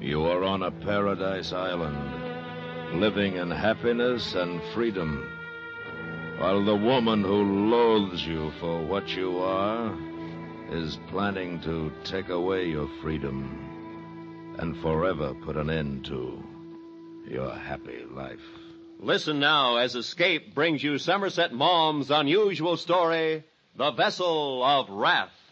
You are on a paradise island, living in happiness and freedom, while the woman who loathes you for what you are is planning to take away your freedom and forever put an end to your happy life. Listen now as Escape brings you Somerset Maugham's unusual story, The Vessel of Wrath.